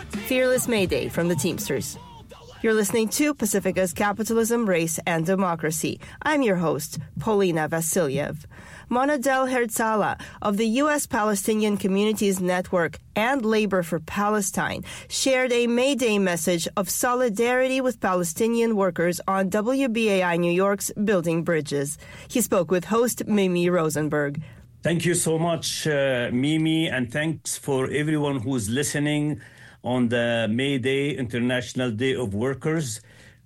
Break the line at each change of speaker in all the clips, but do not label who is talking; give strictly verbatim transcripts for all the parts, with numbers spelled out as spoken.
Fearless May Day from the Teamsters. You're listening to Pacifica's Capitalism, Race, and Democracy. I'm your host, Polina Vasilyev. Monadel Herzala of the U S Palestinian Communities Network and Labor for Palestine shared a May Day message of solidarity with Palestinian workers on W B A I New York's Building Bridges. He spoke with host Mimi Rosenberg.
Thank you so much, uh, Mimi, and thanks for everyone who's listening on the May Day, International Day of Workers.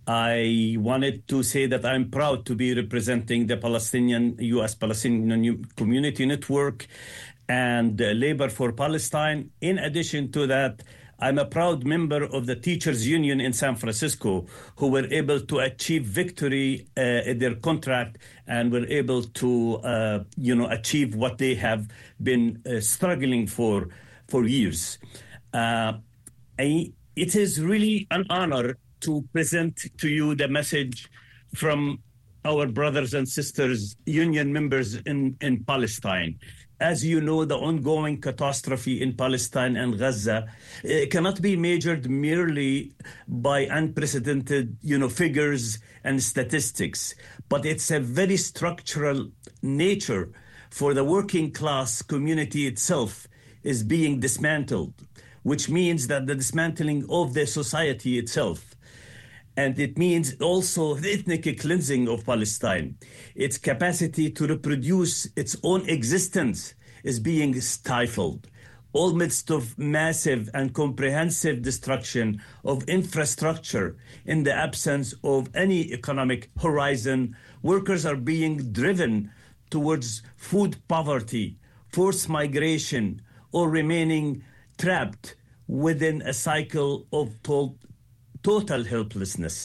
I wanted to say that I'm proud to be representing the Palestinian, U S Palestinian Community Network and uh, Labor for Palestine. In addition to that, I'm a proud member of the Teachers Union in San Francisco, who were able to achieve victory uh, in their contract and were able to, uh, you know, achieve what they have been uh, struggling for for years. Uh, I, it is really an honor to present to you the message from our brothers and sisters, union members in, in Palestine. As you know, the ongoing catastrophe in Palestine and Gaza uh, cannot be measured merely by unprecedented, you know, figures and statistics, but it's a very structural nature for the working class community itself is being dismantled, which means that the dismantling of the society itself. And it means also the ethnic cleansing of Palestine. Its capacity to reproduce its own existence is being stifled. All midst of massive and comprehensive destruction of infrastructure in the absence of any economic horizon, workers are being driven towards food poverty, forced migration, or remaining trapped within a cycle of to- total helplessness.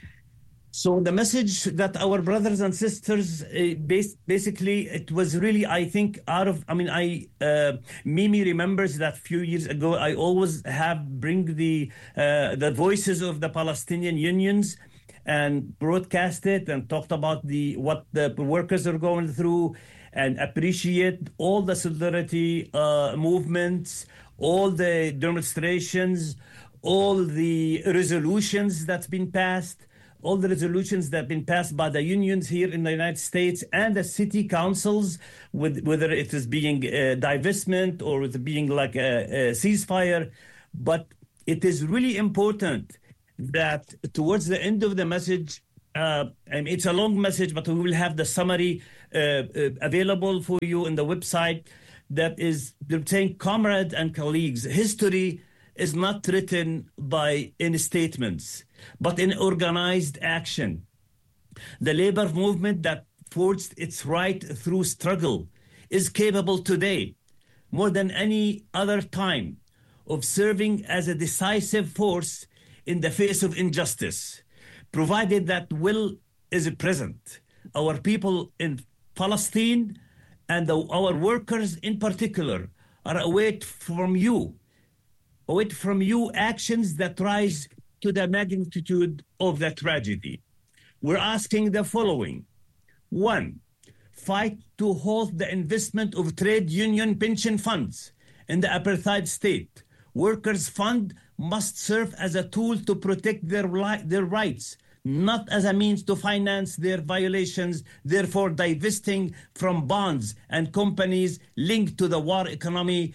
So the message that our brothers and sisters, uh, bas- basically, it was really, I think, out of, I mean, I, uh, Mimi remembers that a few years ago, I always have bring the, uh, the voices of the Palestinian unions and broadcast it and talked about the what the workers are going through and appreciate all the solidarity uh, movements, all the demonstrations, all the resolutions that's been passed, all the resolutions that have been passed by the unions here in the United States and the city councils, with, whether it is being a divestment or it being like a, a ceasefire. But it is really important that towards the end of the message, uh, and it's a long message, but we will have the summary uh, uh, available for you in the website. That is, they're saying, comrades and colleagues, history is not written by in statements, but in organized action. The labor movement that forged its right through struggle is capable today, more than any other time, of serving as a decisive force in the face of injustice, provided that will is present. Our people in Palestine and the, our workers in particular are await from you, await from you actions that rise to the magnitude of the tragedy. We're asking the following. One, fight to halt the investment of trade union pension funds in the apartheid state. Workers' fund must serve as a tool to protect their, li- their rights, not as a means to finance their violations, therefore divesting from bonds and companies linked to the war economy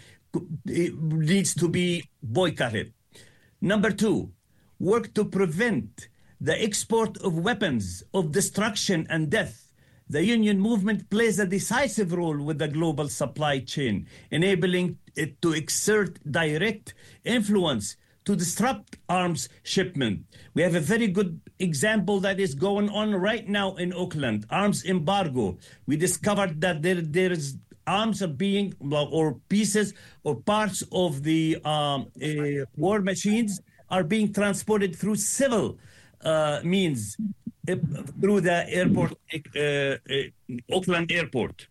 needs to be boycotted. Number two, work to prevent the export of weapons of destruction and death. The union movement plays a decisive role with the global supply chain, enabling it to exert direct influence to disrupt arms shipment. We have a very good example that is going on right now in Oakland, arms embargo. We discovered that there, there is arms are being, or pieces or parts of the um, uh, war machines are being transported through civil uh, means uh, through the airport, uh, uh, Oakland Airport.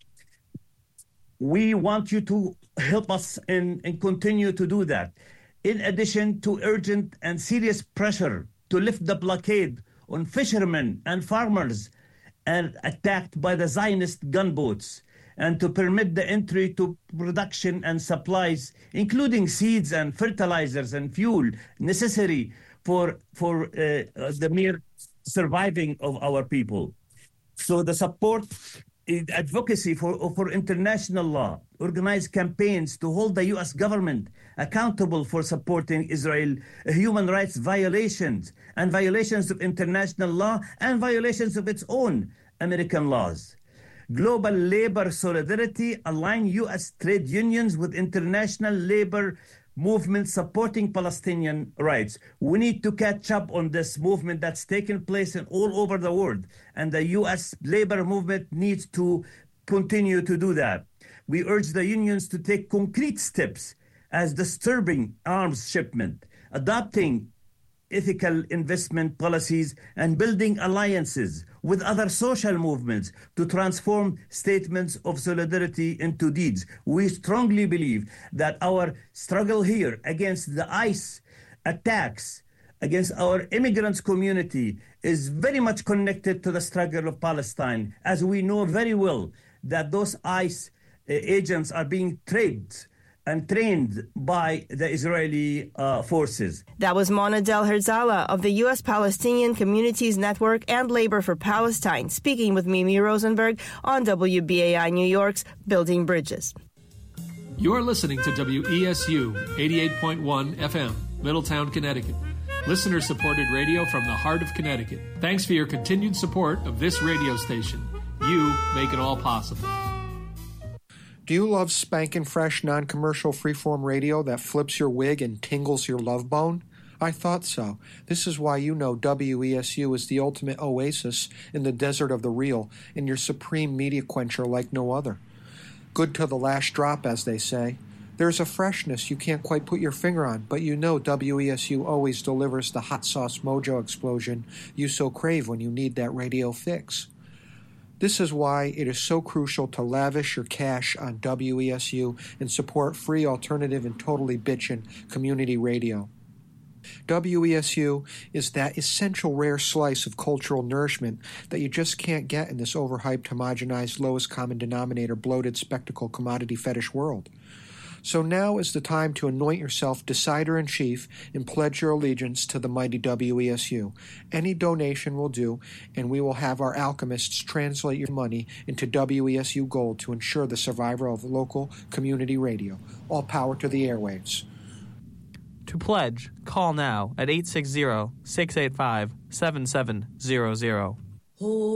We want you to help us and, and continue to do that. In addition to urgent and serious pressure to lift the blockade on fishermen and farmers and attacked by the Zionist gunboats, and to permit the entry to production and supplies, including seeds and fertilizers and fuel necessary for, for uh, the mere surviving of our people. So the support, advocacy for, for international law, organized campaigns to hold the U S government accountable for supporting Israel human rights violations and violations of international law and violations of its own American laws. Global labor solidarity, align U S trade unions with international labor movement supporting Palestinian rights. We need to catch up on this movement that's taken place in all over the world, and the U S labor movement needs to continue to do that. We urge the unions to take concrete steps as disturbing arms shipment, adopting ethical investment policies, and building alliances with other social movements to transform statements of solidarity into deeds. We strongly believe that our struggle here against the ICE attacks against our immigrants community is very much connected to the struggle of Palestine, as we know very well that those ICE uh, agents are being trained and trained by the Israeli uh, forces.
That was Mona Del Herzala of the U S Palestinian Communities Network and Labor for Palestine, speaking with Mimi Rosenberg on W B A I New York's Building Bridges.
You're listening to W E S U eighty-eight point one F M, Middletown, Connecticut. Listener-supported radio from the heart of Connecticut. Thanks for your continued support of this radio station. You make it all possible.
Do you love spankin' fresh, non-commercial freeform radio that flips your wig and tingles your love bone? I thought so. This is why you know W E S U is the ultimate oasis in the desert of the real and your supreme media quencher like no other. Good to the last drop, as they say. There's a freshness you can't quite put your finger on, but you know W E S U always delivers the hot sauce mojo explosion you so crave when you need that radio fix. This is why it is so crucial to lavish your cash on W E S U and support free, alternative, and totally bitchin' community radio. W E S U is that essential rare slice of cultural nourishment that you just can't get in this overhyped, homogenized, lowest common denominator, bloated spectacle commodity fetish world. So now is the time to anoint yourself decider-in-chief and pledge your allegiance to the mighty W E S U. Any donation will do, and we will have our alchemists translate your money into W E S U gold to ensure the survival of local community radio. All power to the airwaves.
To pledge, call now at eight six zero, six eight five, seven seven zero zero.